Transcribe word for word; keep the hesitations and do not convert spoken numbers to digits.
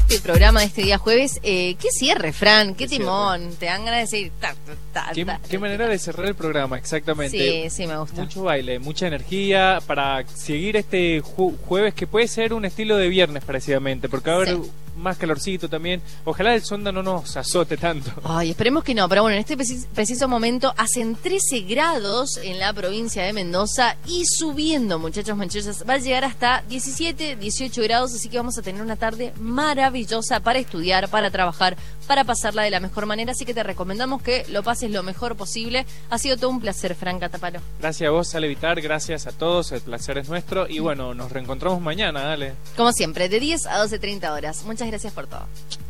este programa de este día jueves. Eh, ¿Qué cierre, Fran? ¿Qué, ¿Qué timón? Cierre? Te dan ganas de decir... Ta, ta, ta, ¿Qué, ta, ¿Qué ta, manera ta. de cerrar el programa? Exactamente. Sí, sí, me gusta. Mucho baile, mucha energía para seguir este ju jueves que puede ser un estilo de viernes parecidamente, porque va a haber sí. más calorcito también. Ojalá el sonda no nos azote tanto. Ay, esperemos que no, pero bueno, en este preciso momento hacen trece grados en la provincia de Mendoza y subiendo, muchachos, muchachas, va a llegar hasta diecisiete, dieciocho grados, así que vamos a tener una tarde maravillosa para estudiar, para trabajar, para pasarla de la mejor manera, así que te recomendamos que lo pases lo mejor posible. Ha sido todo un placer, Fran Cataparo. Gracias a vos, Ale Vitar, gracias a todos, el placer es nuestro y bueno, nos reencontramos mañana, dale. Como siempre, de diez a doce treinta horas. Muchas gracias por todo.